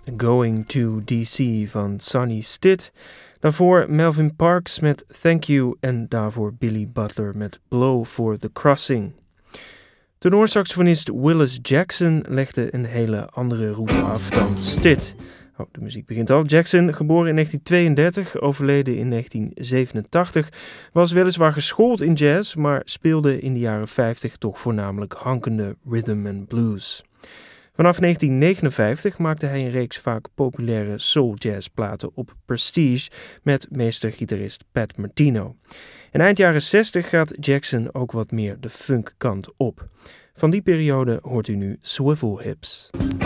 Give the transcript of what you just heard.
Going to DC van Sonny Stitt. Daarvoor Melvin Parks met Thank You en daarvoor Billy Butler met Blow for the Crossing. Tenorsaxofonist Willis Jackson legde een hele andere route af dan Stitt. Oh, de muziek begint al. Jackson, geboren in 1932, overleden in 1987, was weliswaar geschoold in jazz, maar speelde in de jaren 50 toch voornamelijk hankende rhythm and blues. Vanaf 1959 maakte hij een reeks vaak populaire soul-jazz-platen op Prestige met meestergitarist Pat Martino. En eind jaren 60 gaat Jackson ook wat meer de funkkant op. Van die periode hoort u nu Swivel Hips.